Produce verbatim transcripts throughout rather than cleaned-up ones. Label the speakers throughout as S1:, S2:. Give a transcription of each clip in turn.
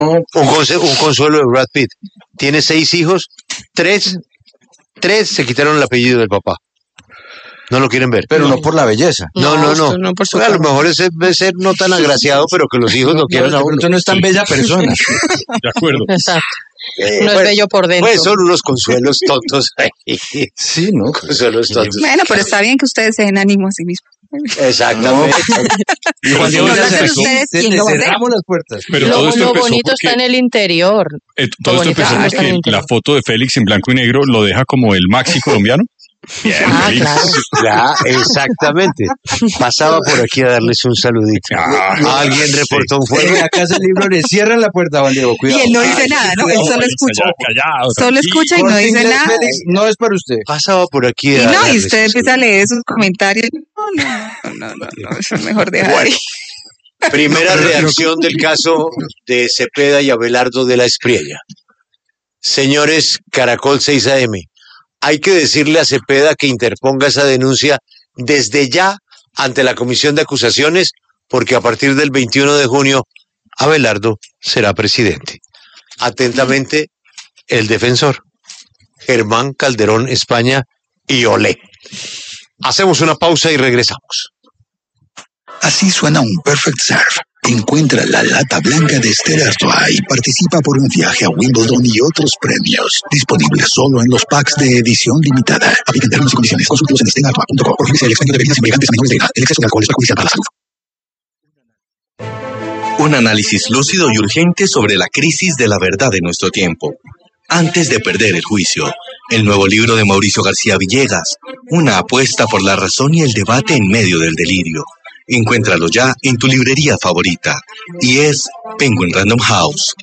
S1: Un, conse- un consuelo de Brad Pitt. Tiene seis hijos, tres, tres se quitaron el apellido del papá. No lo quieren ver.
S2: Pero no, no por la belleza.
S1: No, no, no.
S3: no por su
S1: Bueno, a lo mejor es debe ser no tan agraciado, pero que los hijos no, no quieran
S2: no,
S1: a uno.
S2: No es tan bella persona.
S4: De acuerdo.
S3: Exacto.
S1: Eh,
S3: no
S1: bueno,
S3: es bello por dentro.
S1: Pues son unos consuelos tontos ahí.
S2: Sí, ¿no?
S1: Consuelos tontos.
S5: Bueno, pero está bien que ustedes se den ánimo a sí mismos.
S1: Exactamente.
S2: No, y Juan Diego
S5: no
S2: ya se
S5: hacen ustedes, ¿quién lo va a hacer?
S2: cerramos las puertas.
S4: Pero
S3: lo
S4: todo esto
S3: lo
S4: empezó
S3: bonito
S4: porque,
S3: está en el interior.
S4: eh, todo
S3: Lo
S4: esto
S3: bonito
S4: empezó
S3: está en el
S4: porque
S3: interior.
S4: la foto de Félix en blanco y negro lo deja como el maxi colombiano. Bien,
S3: Ah,
S4: Félix.
S3: claro.
S1: Ya, exactamente. Pasaba por aquí a darles un saludito.
S4: Ah,
S1: Alguien reportó un
S2: En
S1: fuego.
S2: la casa del libro le cierran la puerta, Juan Diego,
S5: Y
S2: cuidado.
S5: él no dice nada, ¿no? Él
S4: No,
S5: solo
S4: Félix,
S5: escucha.
S4: callado, callado,
S5: Solo
S4: tranquilo.
S5: escucha y no
S2: Corte
S5: dice
S2: inglés,
S5: nada.
S2: Félix, no es para usted.
S1: Pasaba por aquí
S5: Y
S1: a
S5: no, y
S1: darles
S5: usted
S1: un
S5: empieza a
S1: saludo.
S5: leer sus comentarios. No, no, no, no, no, no, eso es mejor dejar
S1: Bueno.
S5: ahí.
S1: Primera reacción del caso de Cepeda y Abelardo de la Espriella. Señores Caracol seis A M, hay que decirle a Cepeda que interponga esa denuncia desde ya ante la Comisión de Acusaciones, porque a partir del veintiuno de junio Abelardo será presidente. Atentamente, el defensor, Germán Calderón España y Olé. Hacemos una pausa y regresamos.
S6: Así suena un Perfect Serve. Encuentra la lata blanca de Stella Artois y participa por un viaje a Wimbledon y otros premios. Disponible solo en los packs de edición limitada. Aplican términos y condiciones. Consultados en stella artois punto com. Prohíbese el expendio de bebidas embriagantes a menores de edad. El exceso de alcohol es perjudicial para la salud.
S7: Un análisis lúcido y urgente sobre la crisis de la verdad de nuestro tiempo. Antes de perder el juicio. El nuevo libro de Mauricio García Villegas. Una apuesta por la razón y el debate en medio del delirio. Encuéntralo ya en tu librería favorita. Y es Penguin Random House.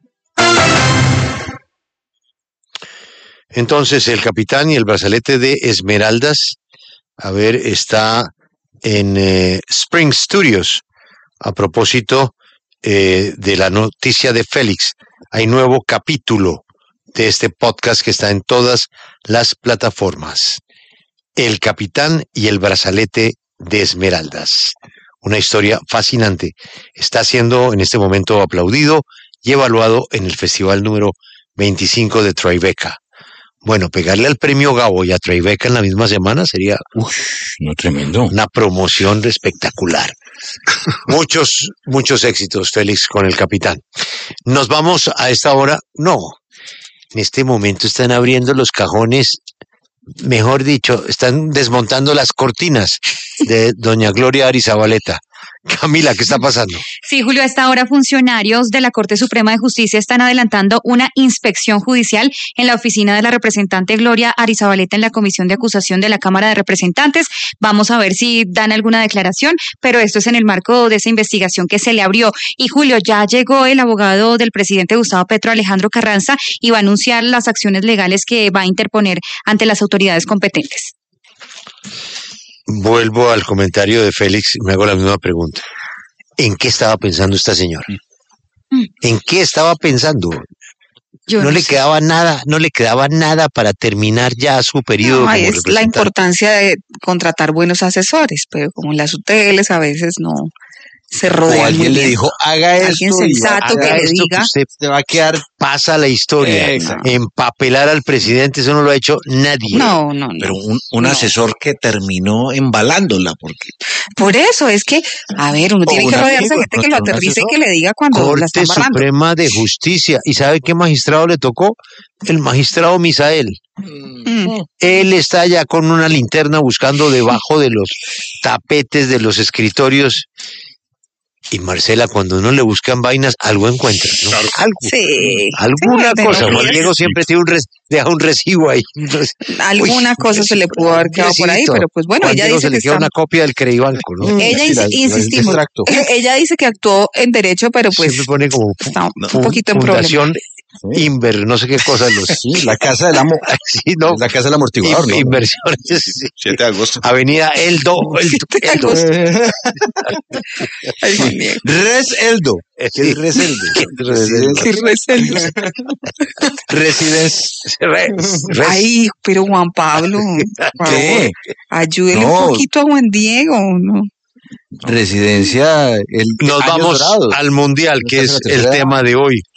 S1: Entonces, el capitán y el brazalete de Esmeraldas, a ver, está en eh, Spring Studios, a propósito eh, de la noticia de Félix. Hay nuevo capítulo de este podcast que está en todas las plataformas. El capitán y el brazalete de Esmeraldas. Una historia fascinante. Está siendo en este momento aplaudido y evaluado en el festival número veinticinco de Tribeca. Bueno, pegarle al premio Gabo y a Tribeca en la misma semana sería
S2: Uf, no, tremendo.
S1: una promoción espectacular. Muchos, muchos éxitos, Félix, con el capitán. Nos vamos a esta hora. No, en este momento están abriendo los cajones. Mejor dicho, están desmontando las cortinas de doña Gloria Arizabaleta. Camila, ¿qué está pasando?
S8: Sí, Julio, a esta hora funcionarios de la Corte Suprema de Justicia están adelantando una inspección judicial en la oficina de la representante Gloria Arizabaleta en la Comisión de Acusación de la Cámara de Representantes. Vamos a ver si dan alguna declaración, pero esto es en el marco de esa investigación que se le abrió. Y Julio, ya llegó el abogado del presidente Gustavo Petro, Alejandro Carranza, y va a anunciar las acciones legales que va a interponer ante las autoridades competentes.
S1: Vuelvo al comentario de Félix y me hago la misma pregunta. ¿En qué estaba pensando esta señora? ¿En qué estaba pensando?
S5: Yo
S1: no,
S5: no
S1: le
S5: sé.
S1: quedaba nada, no le quedaba nada para terminar ya su periodo
S5: No,
S1: como
S5: es la
S1: representante.
S5: importancia de contratar buenos asesores, pero como en las U T Ls a veces no se
S2: O
S5: rodean muy
S2: alguien le
S5: bien.
S2: dijo, haga esto.
S5: Alguien
S2: y
S5: sensato
S2: haga
S5: que le
S2: esto,
S5: diga.
S1: Usted
S2: te va a quedar.
S1: pasa la historia.
S2: Exacto.
S1: Empapelar al presidente, eso no lo ha hecho nadie.
S5: No, no, no.
S9: Pero un, un
S5: No.
S9: asesor que terminó embalándola, porque
S5: Por eso es que, a ver, uno
S2: O
S5: tiene que
S2: un
S5: rodearse de
S2: amigo,
S5: gente
S2: no
S5: que lo
S2: sea un
S5: aterrice y
S2: asesor.
S5: que le diga cuando la
S1: Corte
S5: están barrando.
S1: Suprema de Justicia. ¿Y sabe qué magistrado le tocó? El magistrado Misael.
S5: Mm.
S1: Él está ya con una linterna buscando debajo de los tapetes de los escritorios. Y Marcela, cuando uno le buscan vainas, algo encuentra, ¿no? Algo.
S5: Sí.
S1: Alguna
S5: sí,
S1: cosa.
S5: pero
S1: Juan Diego siempre tiene un res- deja un recibo ahí. un res-
S5: alguna
S1: Uy,
S5: cosa se le pudo haber quedado por ahí,
S1: recibito.
S5: pero pues bueno,
S1: Juan
S5: ella
S1: Diego
S5: dice
S1: se
S5: que
S1: le queda
S5: está...
S1: una copia del Creibanco, ¿no?
S5: Ella,
S2: Sí, la-
S5: insi-
S2: la-
S5: insistimos,
S2: el extracto.
S5: ella dice que actuó en derecho, pero pues
S1: Siempre pone como
S5: está un
S1: fu-
S5: poquito en
S1: fundación
S2: Sí.
S1: Inver, no sé qué cosa. Los,
S2: Sí, la casa del amo.
S1: sí, no,
S2: La casa del amortiguador,
S1: in-
S2: ¿no?
S1: inversiones. sí.
S9: siete de agosto.
S1: Avenida Eldo. Eldo,
S5: siete de
S1: Eldo.
S5: agosto. Ay, Dios mío.
S2: Res Eldo. ¿Qué
S1: Sí.
S2: es Res Eldo?
S1: Residencia.
S5: Qué recelo.
S1: Residencia. Re- res-
S5: Ay, pero Juan Pablo, por favor,
S2: ¿Qué?
S5: ayúdele
S2: No.
S5: un poquito a Juan Diego, ¿no?
S2: Residencia, el
S1: Nos
S2: Años
S1: vamos
S2: Dorados.
S1: al Mundial, que
S2: Esta
S1: es
S2: es la
S1: el
S2: tercera.
S1: tema de hoy.